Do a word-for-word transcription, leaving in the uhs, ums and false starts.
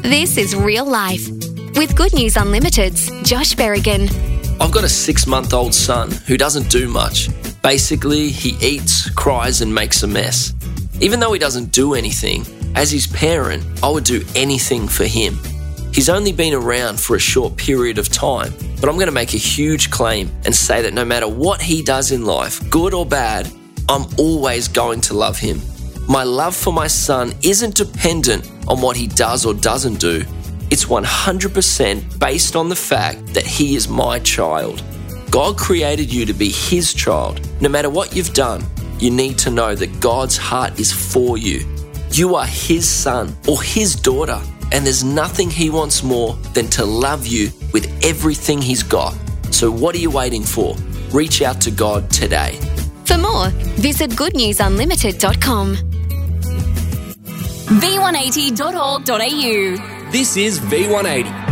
This is Real Life with Good News Unlimited's Josh Berrigan. I've got a six-month-old son who doesn't do much. Basically, he eats, cries and makes a mess. Even though he doesn't do anything, as his parent, I would do anything for him. He's only been around for a short period of time, but I'm going to make a huge claim and say that no matter what he does in life, good or bad, I'm always going to love him. My love for my son isn't dependent on what he does or doesn't do. It's one hundred percent based on the fact that he is my child. God created you to be his child. No matter what you've done, you need to know that God's heart is for you. You are his son or his daughter, and there's nothing he wants more than to love you with everything he's got. So what are you waiting for? Reach out to God today. For more, visit good news unlimited dot com. v one eighty dot org dot a u. This is V one eighty.